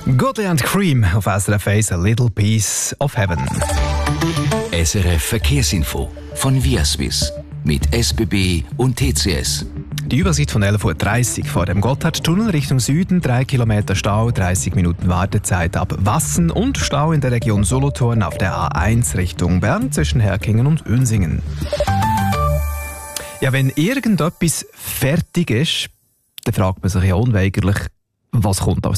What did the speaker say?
Godley and Cream auf SRF 1, A Little Piece of Heaven. SRF Verkehrsinfo von Viaswiss mit SBB und TCS. Die Übersicht von 11:30 Uhr vor dem Gotthardtunnel Richtung Süden, 3 Kilometer Stau, 30 Minuten Wartezeit ab Wassen und Stau in der Region Solothurn auf der A1 Richtung Bern zwischen Herkingen und Unsingen. Ja, wenn irgendetwas fertig ist, dann fragt man sich ja unweigerlich, was kommt als